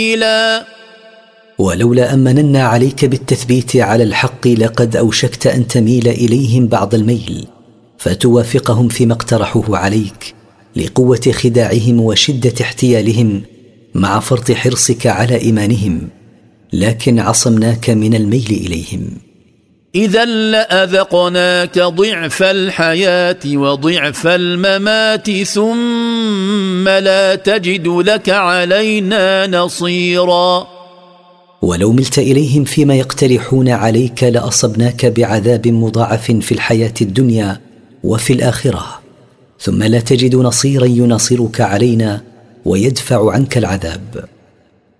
ولولا أن مننا عليك بالتثبيت على الحق لقد أوشكت أن تميل إليهم بعض الميل فتوافقهم فيما اقترحوه عليك لقوة خداعهم وشدة احتيالهم مع فرط حرصك على إيمانهم، لكن عصمناك من الميل إليهم. إذا لأذقناك ضعف الحياة وضعف الممات ثم لا تجد لك علينا نصيرا. ولو ملت إليهم فيما يقترحون عليك لأصبناك بعذاب مضاعف في الحياة الدنيا وفي الآخرة، ثم لا تجد نصيرا يناصرك علينا ويدفع عنك العذاب.